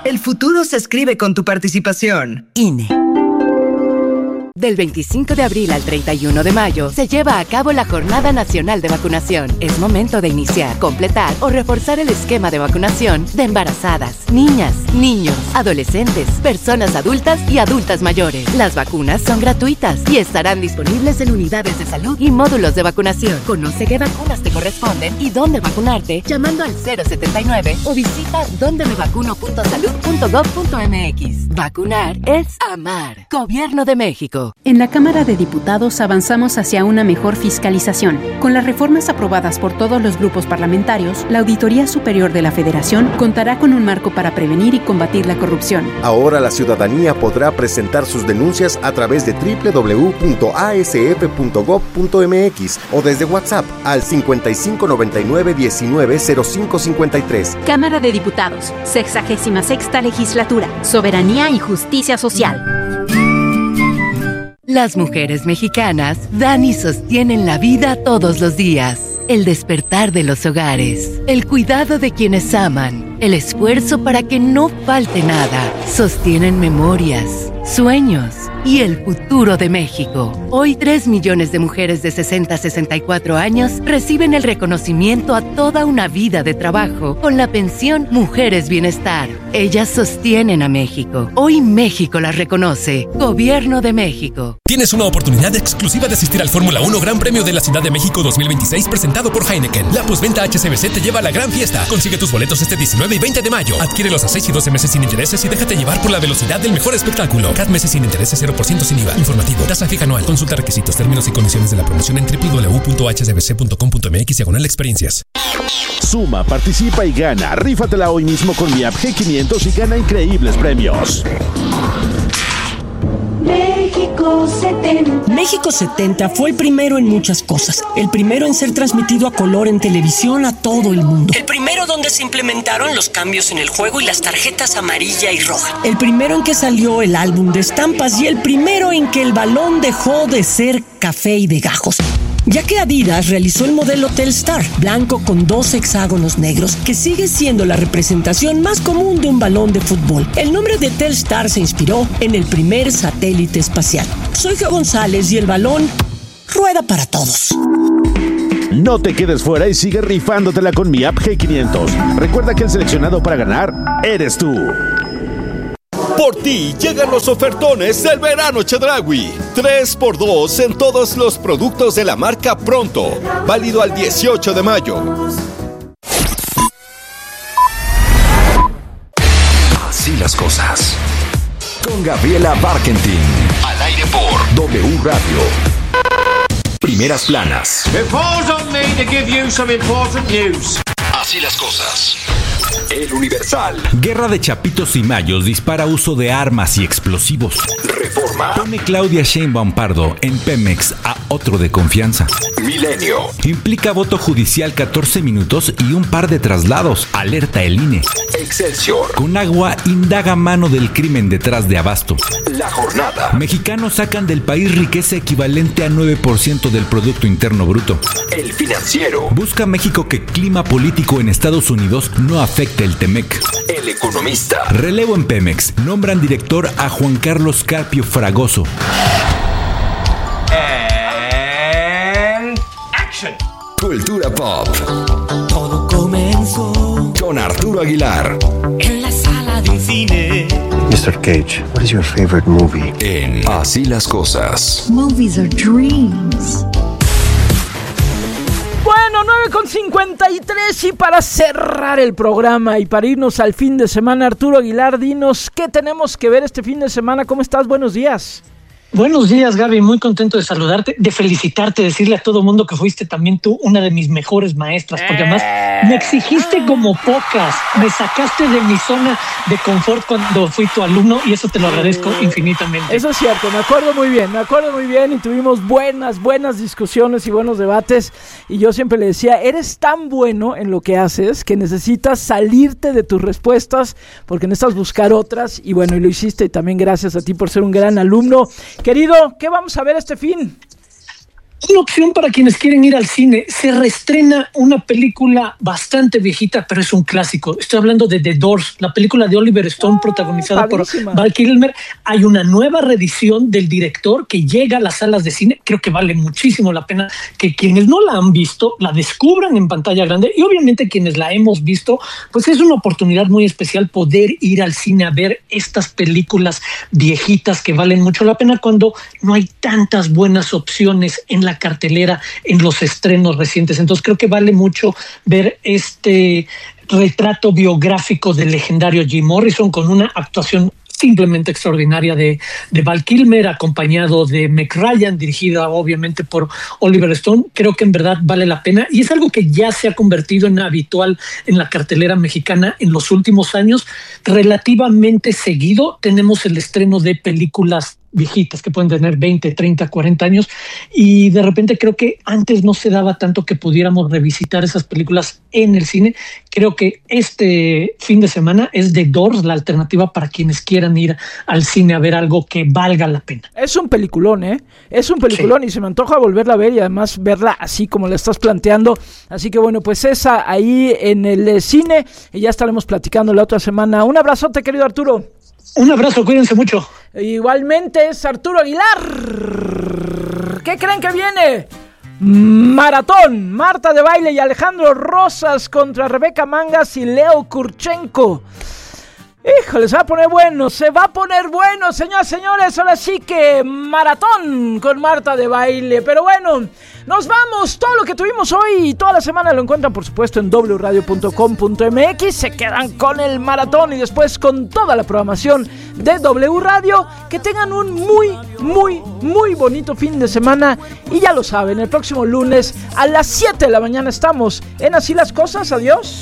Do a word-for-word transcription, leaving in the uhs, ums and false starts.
El futuro se escribe con tu participación. I N E. Del veinticinco de abril al treinta y uno de mayo se lleva a cabo la Jornada Nacional de Vacunación. Es momento de iniciar, completar o reforzar el esquema de vacunación de embarazadas, niñas, niños, adolescentes, personas adultas y adultas mayores. Las vacunas son gratuitas y estarán disponibles en unidades de salud y módulos de vacunación. Conoce qué vacunas te corresponden y dónde vacunarte llamando al cero setenta y nueve o visita donde me vacuno punto salud punto gov punto m x. Vacunar es amar. Gobierno de México. En la Cámara de Diputados avanzamos hacia una mejor fiscalización. Con las reformas aprobadas por todos los grupos parlamentarios, la Auditoría Superior de la Federación contará con un marco para prevenir y combatir la corrupción. Ahora la ciudadanía podrá presentar sus denuncias a través de doble u doble u doble u punto a s f punto gov punto m x o desde WhatsApp al cincuenta y cinco noventa y nueve diecinueve cero cinco cincuenta y tres. Cámara de Diputados, sexagésima sexta legislatura, soberanía y justicia social. Las mujeres mexicanas dan y sostienen la vida todos los días. El despertar de los hogares, el cuidado de quienes aman, el esfuerzo para que no falte nada. Sostienen memorias, sueños y el futuro de México. Hoy tres millones de mujeres de sesenta a sesenta y cuatro años reciben el reconocimiento a toda una vida de trabajo con la pensión Mujeres Bienestar. Ellas sostienen a México. Hoy México las reconoce. Gobierno de México. Tienes una oportunidad exclusiva de asistir al Fórmula uno Gran Premio de la Ciudad de México dos mil veintiséis presentado por Heineken. La postventa H C B C te lleva a la gran fiesta. Consigue tus boletos este diecinueve y veinte de mayo. Adquiérelos a seis y doce meses sin intereses y déjate llevar por la velocidad del mejor espectáculo. Cada meses sin intereses, cero por ciento sin I V A. Informativo. Tasa fija anual. Consulta requisitos, términos y condiciones de la promoción en doble u doble u doble u punto h c b c punto com punto m x diagonal experiencias. Suma, participa y gana. Rífatela hoy mismo con mi app G quinientos y gana increíbles premios. México setenta. México setenta fue el primero en muchas cosas. El primero en ser transmitido a color en televisión a todo el mundo. El primero donde se implementaron los cambios en el juego y las tarjetas amarilla y roja. El primero en que salió el álbum de estampas y el primero en que el balón dejó de ser café y de gajos. Ya que Adidas realizó el modelo Telstar, blanco con dos hexágonos negros, que sigue siendo la representación más común de un balón de fútbol. El nombre de Telstar se inspiró en el primer satélite espacial. Soy Geo González y el balón rueda para todos. No te quedes fuera y sigue rifándotela con mi app G quinientos. Recuerda que el seleccionado para ganar eres tú. Por ti llegan los ofertones del verano Chedraui. tres por dos en todos los productos de la marca Pronto. Válido al dieciocho de mayo. Así las cosas. Con Gabriela Barkentin. Al aire por W Radio. Primeras planas. It falls on me to give you some important news. Así las cosas. El Universal. Guerra de Chapitos y Mayos dispara uso de armas y explosivos. Reforma. Pone Claudia Sheinbaum Pardo en Pemex a otro de confianza. Milenio. Implica voto judicial catorce minutos y un par de traslados. Alerta el I N E. Excelsior. Conagua indaga mano del crimen detrás de Abasto. La Jornada. Mexicanos sacan del país riqueza equivalente a nueve por ciento del Producto Interno Bruto. El Financiero. Busca México que clima político en Estados Unidos no afecte el Temec. El Economista. Relevo en Pemex. Nombran director a Juan Carlos Carpio Fragoso. And action. Cultura pop. Todo comenzó con Arturo Aguilar. En la sala de un cine. mister Cage, what is your favorite movie? En Así las cosas. Movies are dreams. Bueno, nueve con cincuenta y tres y para cerrar el programa y para irnos al fin de semana, Arturo Aguilar, dinos qué tenemos que ver este fin de semana. ¿Cómo estás? Buenos días. Buenos días, Gaby. Muy contento de saludarte, de felicitarte, decirle a todo mundo que fuiste también tú una de mis mejores maestras, porque además me exigiste como pocas, me sacaste de mi zona de confort cuando fui tu alumno y eso te lo agradezco infinitamente. Eso es cierto, me acuerdo muy bien, me acuerdo muy bien y tuvimos buenas, buenas discusiones y buenos debates y yo siempre le decía, eres tan bueno en lo que haces que necesitas salirte de tus respuestas porque necesitas buscar otras y bueno, y lo hiciste y también gracias a ti por ser un gran alumno. Querido, ¿qué vamos a ver este fin? Una opción para quienes quieren ir al cine. Se reestrena una película bastante viejita, pero es un clásico. Estoy hablando de The Doors, la película de Oliver Stone, ah, protagonizada padrísima. por Val Kilmer. Hay una nueva reedición del director que llega a las salas de cine. Creo que vale muchísimo la pena que quienes no la han visto la descubran en pantalla grande, y obviamente quienes la hemos visto, pues es una oportunidad muy especial poder ir al cine a ver estas películas viejitas que valen mucho la pena cuando no hay tantas buenas opciones en la cartelera en los estrenos recientes. Entonces creo que vale mucho ver este retrato biográfico del legendario Jim Morrison con una actuación simplemente extraordinaria de, de Val Kilmer, acompañado de Meg Ryan, dirigida obviamente por Oliver Stone. Creo que en verdad vale la pena y es algo que ya se ha convertido en habitual en la cartelera mexicana en los últimos años. Relativamente seguido tenemos el estreno de películas viejitas que pueden tener veinte, treinta, cuarenta años, y de repente creo que antes no se daba tanto que pudiéramos revisitar esas películas en el cine. Creo que este fin de semana es The Doors la alternativa para quienes quieran ir al cine a ver algo que valga la pena. Es un peliculón, ¿eh? Es un peliculón, sí. Y se me antoja volverla a ver y además verla así como la estás planteando. Así que bueno, pues esa ahí en el cine y ya estaremos platicando la otra semana. Un abrazote, querido Arturo. Un abrazo, cuídense mucho. Igualmente es Arturo Aguilar. ¿Qué creen que viene? Maratón. Marta de Baile y Alejandro Rosas contra Rebeca Mangas y Leo Kurchenko. Híjole, se va a poner bueno, se va a poner bueno, señoras y señores. Ahora sí que maratón con Marta de Baile. Pero bueno, nos vamos. Todo lo que tuvimos hoy y toda la semana lo encuentran, por supuesto, en doble u radio punto com punto m x. Se quedan con el maratón y después con toda la programación de W Radio. Que tengan un muy, muy, muy bonito fin de semana. Y ya lo saben, el próximo lunes a las siete de la mañana estamos en Así las Cosas. Adiós.